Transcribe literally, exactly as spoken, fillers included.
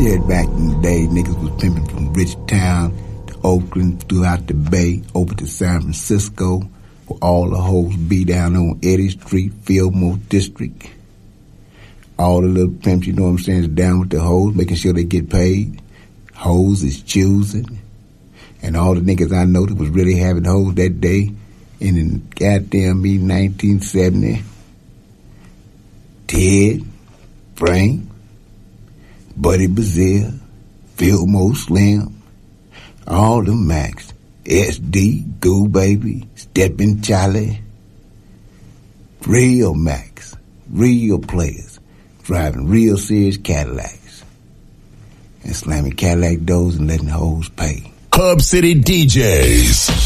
Yeah, back in the day, niggas was pimping from Richtown to Oakland, throughout the Bay, over to San Francisco, where all the hoes be down on Eddy Street, Fillmore District. All the little pimps, you know what I'm saying, is down with the hoes, making sure they get paid. Hoes is choosing. And all the niggas I know that was really having hoes that day, and in goddamn me, nineteen seventy, Ted, Frank, Buddy Bazille, Fillmore Slim, all the Max, S D, Goo Baby, Steppin' Charlie, real Max, real players, driving real serious Cadillacs, and slamming Cadillac doors and letting hoes pay. Club City D Js.